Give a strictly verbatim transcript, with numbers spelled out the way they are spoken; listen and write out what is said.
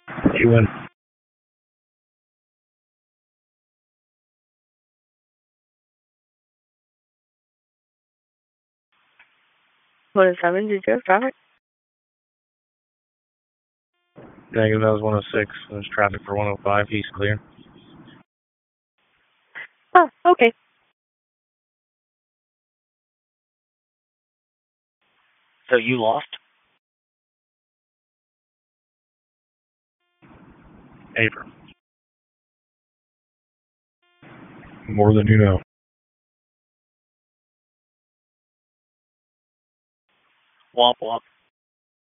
You win. one oh seven, did you have traffic? Negative, that was one oh six. There's traffic for one oh five. He's clear. Oh, okay. So you lost? April. More than you know. Womp womp.